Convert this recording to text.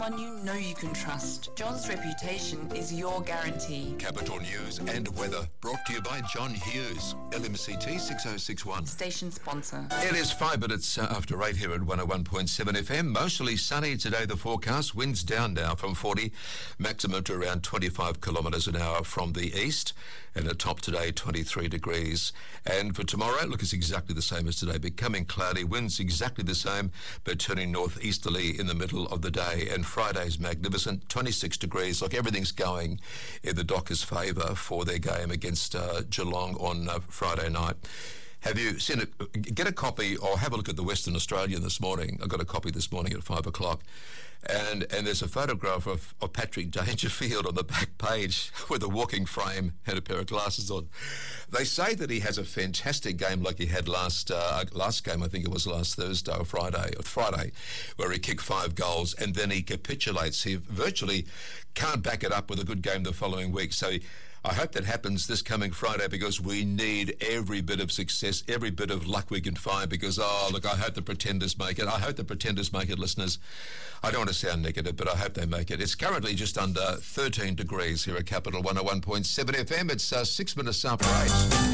One you know you can trust. John's reputation is your guarantee. Capital News and weather brought to you by John Hughes, LMCT 6061. Station sponsor. It is 5 minutes after 8 here at 101.7 FM. Mostly sunny today, the forecast. Winds down now from 40, maximum to around 25 kilometres an hour from the east. And a top today, 23 degrees. And for tomorrow, look, it's exactly the same as today. Becoming cloudy, winds exactly the same, but turning northeasterly in the middle of the day. And Friday's magnificent, 26 degrees. Look, everything's going in the Dockers' favour for their game against Geelong on Friday night. Have you seen it? Get a copy or have a look at the Western Australian this morning. I got a copy this morning at 5 o'clock. And there's a photograph of Patrick Dangerfield on the back page with a walking frame and a pair of glasses on. They say that he has a fantastic game like he had last game, I think it was last Thursday or Friday, where he kicked 5 goals and then he capitulates. He virtually can't back it up with a good game the following week. So I hope that happens this coming Friday because we need every bit of success, every bit of luck we can find because, I hope the Pretenders make it. I hope the Pretenders make it, listeners. I don't want to sound negative, but I hope they make it. It's currently just under 13 degrees here at Capital 101.7 FM. It's 6 minutes after 8.